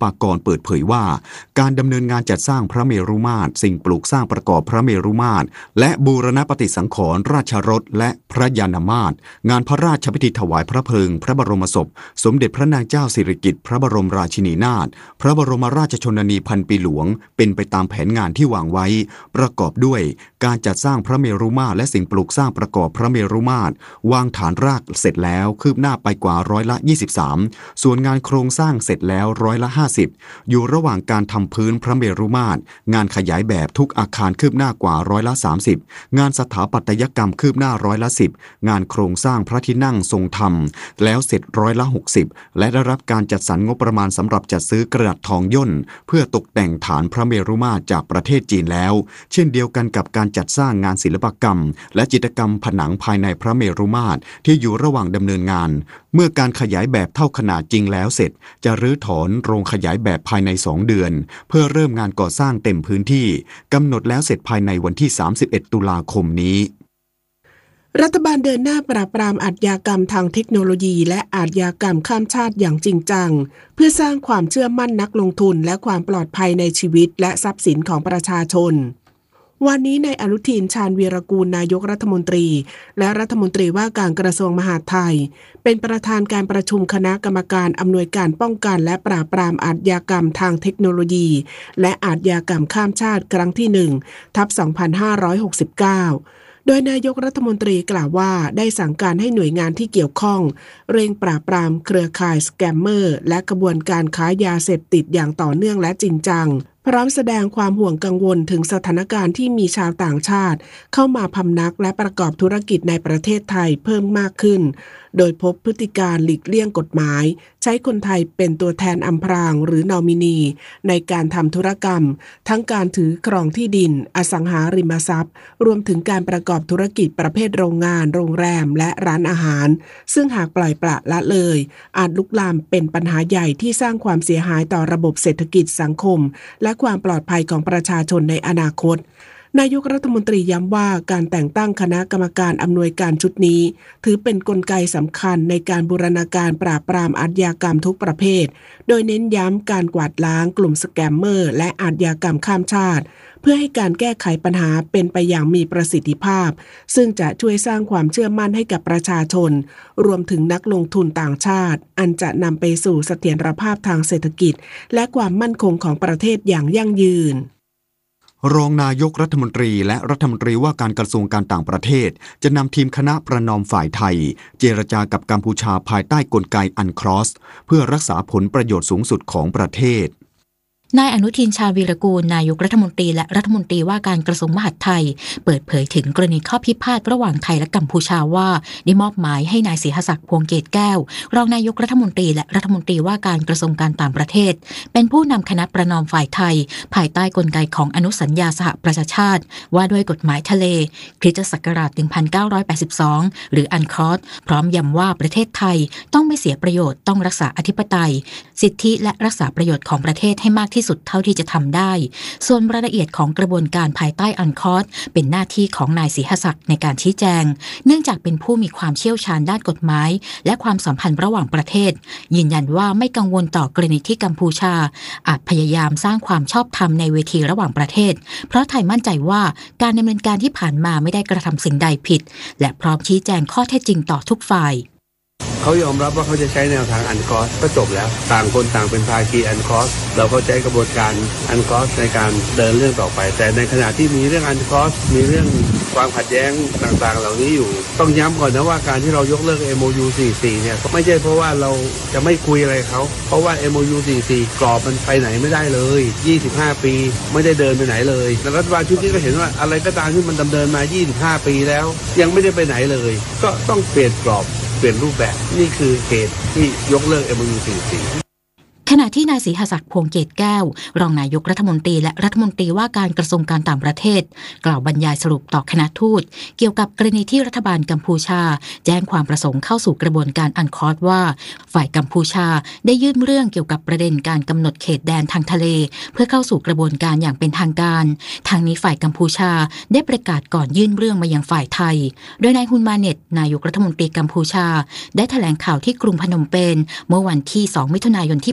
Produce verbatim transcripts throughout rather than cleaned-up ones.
ปากรเปิดเผยว่าการดำเนินงานจัดสร้างพระเมรุมาตรสิ่งปลูกสร้างประกอบพระเมรุมาตรและบูรณปฏิสังขรณ์ราชรถและพระยานมาตรงานพระราชพิธีถวายพระเพลิงพระบรมศพสมเด็จพระนางเจ้าสิริกิติ์พระบรมราชินีนาถพระบรมราชชนนีพันปีหลวงเป็นไปตามแผนงานที่วางไว้ประกอบด้วยการจัดสร้างพระเมรุมาตรและสิ่งปลูกสร้างประกอบพระเมรุมาตรวางฐานรากเสร็จแล้วคืบหน้าไปกว่าร้อยละยี่สิบสามส่วนงานโครงสร้างเสร็จแล้วร้อยละห้าสิบอยู่ระหว่างการทำพื้นพระเมรุมาตรงานขยายแบบทุกอาคารคืบหน้ากว่าร้อยละสามสิบงานสถาปัตยกรรมคืบหน้าร้อยละสิบงานโครงสร้างพระที่นั่งทรงธรรมแล้วเสร็จร้อยละหกสิบและได้รับการจัดสรรงบประมาณสำหรับจัดซื้อกระดาษทองย่นเพื่อตกแต่งฐานพระเมรุมาตรจากประเทศจีนแล้วเช่นเดียวกันกับการจัดสร้างงานศิลปกรรมและจิตรกรรมผนังภายในพระเมรุมาตรที่อยู่ระหว่างดำเนินงานเมื่อการขยายแบบเท่าขนาดจริงแล้วเสร็จจะรื้อถอนโรงขยายแบบภายในสองเดือนเพื่อเริ่มงานก่อสร้างเต็มพื้นที่กำหนดแล้วเสร็จภายในวันที่สามสิบเอ็ดตุลาคมนี้รัฐบาลเดินหน้าปราบปรามอาชญากรรมทางเทคโนโลยีและอาชญากรรมข้ามชาติอย่างจริงจังเพื่อสร้างความเชื่อมั่นนักลงทุนและความปลอดภัยในชีวิตและทรัพย์สินของประชาชนวันนี้นายอนุทินชาญวีรกูลนายกรัฐมนตรีและรัฐมนตรีว่าการกระทรวงมหาดไทยเป็นประธานการประชุมคณะกรรมการอำนวยการป้องกันและปราบปรามอาชญากรรมทางเทคโนโลยีและอาชญากรรมข้ามชาติครั้งที่หนึ่งทับสองพันห้าร้อยหกสิบเก้าโดยนายกรัฐมนตรีกล่าวว่าได้สั่งการให้หน่วยงานที่เกี่ยวข้องเร่งปราบปรามเครือข่ายสแกมเมอร์และกระบวนการค้ายาเสพติดอย่างต่อเนื่องและจริงจังพร้อมแสดงความห่วงกังวลถึงสถานการณ์ที่มีชาวต่างชาติเข้ามาพำนักและประกอบธุรกิจในประเทศไทยเพิ่มมากขึ้นโดยพบพฤติการหลีกเลี่ยงกฎหมายใช้คนไทยเป็นตัวแทนอำพรางหรือนอมินีในการทำธุรกรรมทั้งการถือครองที่ดินอสังหาริมทรัพย์รวมถึงการประกอบธุรกิจประเภทโรงงานโรงแรมและร้านอาหารซึ่งหากปล่อยปละละเลยอาจลุกลามเป็นปัญหาใหญ่ที่สร้างความเสียหายต่อระบบเศรษฐกิจสังคมและความปลอดภัยของประชาชนในอนาคตนายกรัฐมนตรีย้ำว่าการแต่งตั้งคณะกรรมการอำนวยการชุดนี้ถือเป็นกลไกสำคัญในการบูรณาการปราบปรามอาชญากรรมทุกประเภทโดยเน้นย้ำการกวาดล้างกลุ่มสแกมเมอร์และอาชญากรรมข้ามชาติเพื่อให้การแก้ไขปัญหาเป็นไปอย่างมีประสิทธิภาพซึ่งจะช่วยสร้างความเชื่อมั่นให้กับประชาชนรวมถึงนักลงทุนต่างชาติอันจะนำไปสู่เสถียรภาพทางเศรษฐกิจและความมั่นคงของประเทศอย่างยั่งยืนรองนายกรัฐมนตรีและรัฐมนตรีว่าการกระทรวงการต่างประเทศจะนำทีมคณะประนอมฝ่ายไทยเจรจากับกัมพูชาภายใต้กลไกอันครอสเพื่อรักษาผลประโยชน์สูงสุดของประเทศนายอนุทินชาญวีรกูลนายกรัฐมนตรีและรัฐมนตรีว่าการกระทรวงมหาดไทยเปิดเผยถึงกรณีข้อพิพาทระหว่างไทยและกัมพูชาว่าได้มอบหมายให้นายศรีหศักดิ์พวงเกตแก้วรองนายกรัฐมนตรีและรัฐมนตรีว่าการกระทรวงการต่างประเทศเป็นผู้นำคณะประนอมฝ่ายไทยภายใต้กลไกของอนุสัญญาสหประชาชาติว่าด้วยกฎหมายทะเลคริสตศักราชหนึ่งพันเก้าร้อยแปดสิบสองหรืออันครอสพร้อมย้ำว่าประเทศไทยต้องไม่เสียประโยชน์ต้องรักษาอธิปไตยสิทธิและรักษาประโยชน์ของประเทศให้มากที่สุดเท่าที่จะทำได้ส่วนรายละเอียดของกระบวนการภายใต้อันคอสเป็นหน้าที่ของนายศรีหศักดิ์ในการชี้แจงเนื่องจากเป็นผู้มีความเชี่ยวชาญด้านกฎหมายและความสัมพันธ์ระหว่างประเทศยืนยันว่าไม่กังวลต่อกรณีที่กัมพูชาอาจพยายามสร้างความชอบธรรมในเวทีระหว่างประเทศเพราะไทยมั่นใจว่าการดำเนินการที่ผ่านมาไม่ได้กระทำสิ่งใดผิดและพร้อมชี้แจงข้อเท็จจริงต่อทุกฝ่ายเขายอมรับว่าเขาจะใช้แนวทางอันคอสก็จบแล้วต่างคนต่างเป็นภาคีอันคอสเราก็ใช้กระบวนการอันคอสในการเดินเรื่องต่อไปแต่ในขณะที่มีเรื่องอันคอสมีเรื่องความขัดแย้งต่างๆเหล่านี้อยู่ต้องย้ำก่อนนะว่าการที่เรายกเลิก เอ็ม โอ ยู สี่สิบสี่เนี่ยไม่ใช่เพราะว่าเราจะไม่คุยอะไรเขาเพราะว่า เอ็ม โอ ยู สี่สิบสี่กรอบมันไปไหนไม่ได้เลยยี่สิบห้าปีไม่ได้เดินไปไหนเลยแล้วรัฐบาลชุดนี้ก็เห็นว่าอะไรก็ตามที่มันดำเนินมายี่สิบห้าปีแล้วยังไม่ได้ไปไหนเลยก็ต้องเปลี่ยนกรอบเปลี่ยนรูปแบบนี่คือเหตุที่ยกเลิก เอ็ม โอ ยู สี่สิบสี่ขณะที่นายศรีหศักดิ์พวงเกตแก้วรองนายกรัฐมนตรีและรัฐมนตรีว่าการกระทรวงการต่างประเทศกล่าวบรรยายสรุปต่อคณะทูตเกี่ยวกับกรณีที่รัฐบาลกัมพูชาแจ้งความประสงค์เข้าสู่กระบวนการอันคอสว่าฝ่ายกัมพูชาได้ยื่นเรื่องเกี่ยวกับประเด็นการกำหนดเขตแดนทางทะเลเพื่อเข้าสู่กระบวนการอย่างเป็นทางการทางนี้ฝ่ายกัมพูชาได้ประกาศก่อนยื่นเรื่องมายังฝ่ายไทยโดยนายฮุนมาเน็ตนายกรัฐมนตรีกัมพูชาได้แถลงข่าวที่กรุงพนมเปญเมื่อวันที่สองมิถุนายนที่ผ่านมา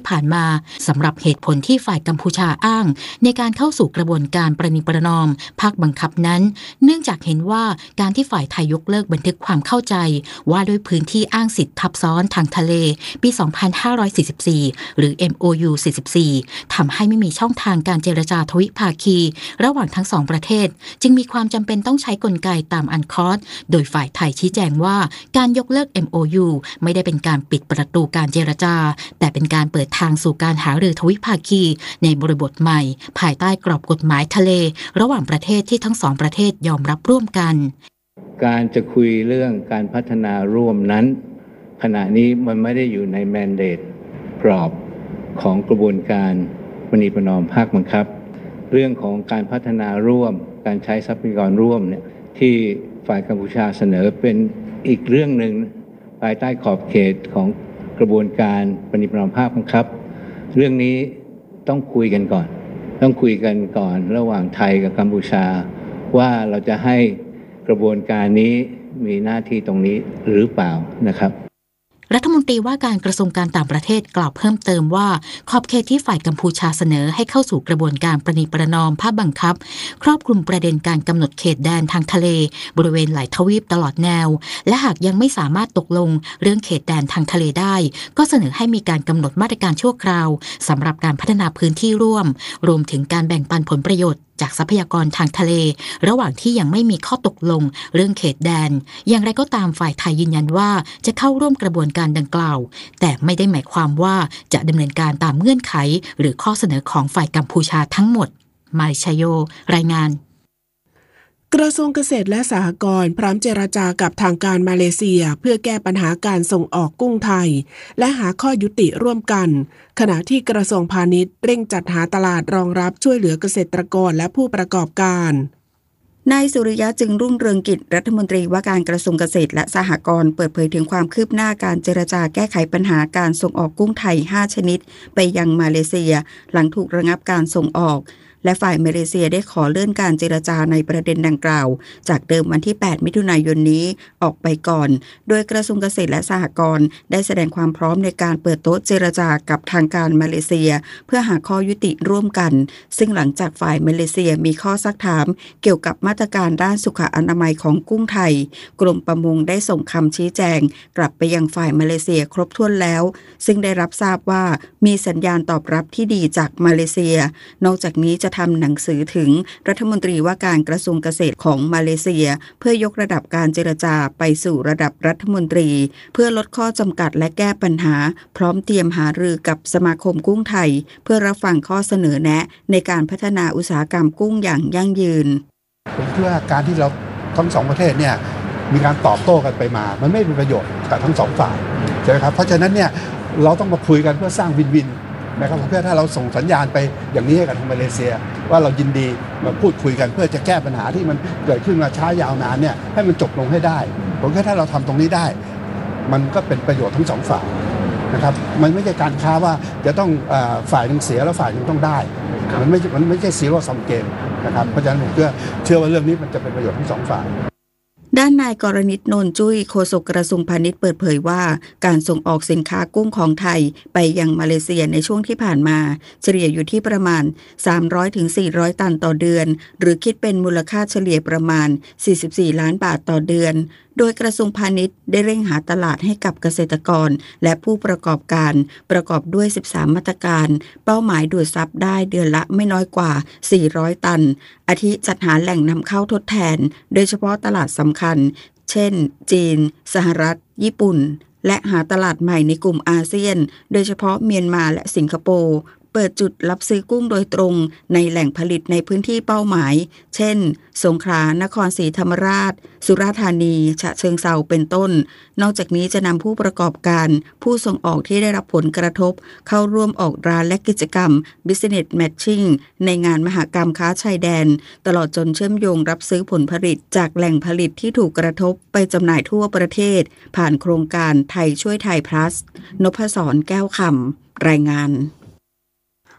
สำหรับเหตุผลที่ฝ่ายกัมพูชาอ้างในการเข้าสู่กระบวนการประนีประนอมภาคบังคับนั้นเนื่องจากเห็นว่าการที่ฝ่ายไทยยกเลิกบันทึกความเข้าใจว่าด้วยพื้นที่อ้างสิทธิทับซ้อนทางทะเลปี สองพันห้าร้อยสี่สิบสี่ หรือ เอ็ม โอ ยู สี่สิบสี่ ทำให้ไม่มีช่องทางการเจรจาทวิภาคีระหว่างทั้งสองประเทศจึงมีความจำเป็นต้องใช้กลไกตามอันคอสโดยฝ่ายไทยชี้แจงว่าการยกเลิก เอ็ม โอ ยู ไม่ได้เป็นการปิดประตูการเจรจาแต่เป็นการเปิดทางสู่การหารือทวิภาคีในบริบทใหม่ภายใต้กรอบกฎหมายทะเลระหว่างประเทศที่ทั้งสองประเทศยอมรับร่วมกันการจะคุยเรื่องการพัฒนาร่วมนั้นขณะนี้มันไม่ได้อยู่ในแมนเดตกรอบของกระบวนการประนีประนอมภาคบังคับเรื่องของการพัฒนาร่วมการใช้ทรัพยากรร่วมเนี่ยที่ฝ่ายกัมพูชาเสนอเป็นอีกเรื่องหนึ่งภายใต้ขอบเขตของกระบวนการประนีประนอมภาคบังคับเรื่องนี้ต้องคุยกันก่อนต้องคุยกันก่อนระหว่างไทยกับกัมพูชาว่าเราจะให้กระบวนการนี้มีหน้าที่ตรงนี้หรือเปล่านะครับรัฐมนตรีว่าการกระทรวงการต่างประเทศกล่าวเพิ่มเติมว่าขอบเขตที่ฝ่ายกัมพูชาเสนอให้เข้าสู่กระบวนการประนีประนอมภาคบังคับครอบคลุมประเด็นการกำหนดเขตแดนทางทะเลบริเวณหลายทวีปตลอดแนวและหากยังไม่สามารถตกลงเรื่องเขตแดนทางทะเลได้ก็เสนอให้มีการกำหนดมาตรการชั่วคราวสำหรับการพัฒนาพื้นที่ร่วมรวมถึงการแบ่งปันผลประโยชน์จากทรัพยากรทางทะเลระหว่างที่ยังไม่มีข้อตกลงเรื่องเขตแดนอย่างไรก็ตามฝ่ายไทยยืนยันว่าจะเข้าร่วมกระบวนการดังกล่าวแต่ไม่ได้หมายความว่าจะดำเนินการตามเงื่อนไขหรือข้อเสนอของฝ่ายกัมพูชาทั้งหมดมาริชโยรายงานกระทรวงเกษตรและสหกรณ์พร้อมเจรจากับทางการมาเลเซียเพื่อแก้ปัญหาการส่งออกกุ้งไทยและหาข้อยุติร่วมกันขณะที่กระทรวงพาณิชย์เร่งจัดหาตลาดรองรับช่วยเหลือเกษตรกรและผู้ประกอบการนายสุริยะจึงรุ่งเรืองกิจรัฐมนตรีว่าการกระทรวงเกษตรและสหกรณ์เปิดเผยถึงความคืบหน้าการเจรจาแก้ไขปัญหาการส่งออกกุ้งไทยห้าชนิดไปยังมาเลเซียหลังถูกระงับการส่งออกและฝ่ายมาเลเซียได้ขอเลื่อนการเจรจาในประเด็นดังกล่าวจากเดิมวันที่แปดมิถุนายนนี้ออกไปก่อนโดยกระทรวงเกษตรและสหกรณ์ได้แสดงความพร้อมในการเปิดโต๊ะเจรจากับทางการมาเลเซียเพื่อหาข้อยุติร่วมกันซึ่งหลังจากฝ่ายมาเลเซียมีข้อซักถามเกี่ยวกับมาตรการด้านสุขอนามัยของกุ้งไทยกรมประมงได้ส่งคำชี้แจงกลับไปยังฝ่ายมาเลเซียครบถ้วนแล้วซึ่งได้รับทราบว่ามีสัญญาณตอบรับที่ดีจากมาเลเซียนอกจากนี้จะทำหนังสือถึงรัฐมนตรีว่าการกระทรวงเกษตรของมาเลเซียเพื่อยกระดับการเจรจาไปสู่ระดับรัฐมนตรีเพื่อลดข้อจำกัดและแก้ปัญหาพร้อมเตรียมหารือกับสมาคมกุ้งไทยเพื่อรับฟังข้อเสนอแนะในการพัฒนาอุตสาหกรรมกุ้งอย่างยั่งยืนผมคิดว่าการที่เราทั้งสองประเทศเนี่ยมีการตอบโต้กันไปมามันไม่เป็นประโยชน์กับทั้งสองฝ่ายใช่ไหมครับเพราะฉะนั้นเนี่ยเราต้องมาคุยกันเพื่อสร้างวินวินนะครับเพื่อถ้าเราส่งสัญญาณไปอย่างนี้ให้กับทางมาเลเซียว่าเรายินดีมาพูดคุยกันเพื่อจะแก้ปัญหาที่มันเกิดขึ้นมาช้ายาวนานเนี่ยให้มันจบลงให้ได้ผมคิดถ้าเราทำตรงนี้ได้มันก็เป็นประโยชน์ทั้งสองฝ่ายนะครับมันไม่ใช่การค้าว่าจะต้องฝ่ายนึงเสียแล้วฝ่ายนึงต้องได้มันไม่มันไม่ใช่ซีโร่ซัมเกมนะครับเพราะฉะนั้นผมเชื่อว่าเรื่องนี้มันจะเป็นประโยชน์ทั้งสองฝ่ายด้านนายกรณิต โนนจุ้ยโฆษกกระทรวงพาณิชย์เปิดเผยว่าการส่งออกสินค้ากุ้งของไทยไปยังมาเลเซียในช่วงที่ผ่านมาเฉลี่ยอยู่ที่ประมาณ สามร้อยถึงสี่ร้อย ตันต่อเดือนหรือคิดเป็นมูลค่าเฉลี่ยประมาณสี่สิบสี่ล้านบาทต่อเดือนโดยกระทรวงพาณิชย์ได้เร่งหาตลาดให้กับเกษตรกรและผู้ประกอบการประกอบด้วยสิบสามมาตรการเป้าหมายดูดซับได้เดือนละไม่น้อยกว่าสี่ร้อยตันอาทิจัดหาแหล่งนำเข้าทดแทนโดยเฉพาะตลาดสำคัญเช่นจีนสหรัฐญี่ปุ่นและหาตลาดใหม่ในกลุ่มอาเซียนโดยเฉพาะเมียนมาและสิงคโปร์เปิดจุดรับซื้อกุ้งโดยตรงในแหล่งผลิตในพื้นที่เป้าหมายเช่นสงขลานครศรีธรรมราชสุราษฎร์ธานีฉะเชิงเทราเป็นต้นนอกจากนี้จะนำผู้ประกอบการผู้ส่งออกที่ได้รับผลกระทบเข้าร่วมออกร้านและกิจกรรม Business Matching ในงานมหกรรมค้าชายแดนตลอดจนเชื่อมโยงรับซื้อผลผลิตจากแหล่งผลิตที่ถูกกระทบไปจำหน่ายทั่วประเทศผ่านโครงการไทยช่วยไทย plus นพศรแก้วคำรายงาน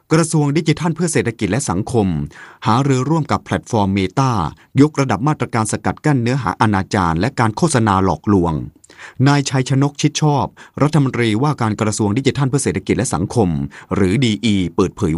กระทรวงดิจิทัลเพื่อเศรษฐกิจและสังคมหารือร่วมกับแพลตฟอร์มเมตายกระดับมาตรการสกัดกั้นเนื้อหาอนาจารและการโฆษณาหลอกลวงนายชัยชนกชิดชอบรัฐมนตรีว่าการกระทรวงดิจิทัลเพื่อเศรษฐกิจและสังคมหรือ ดี อี เปิดเผย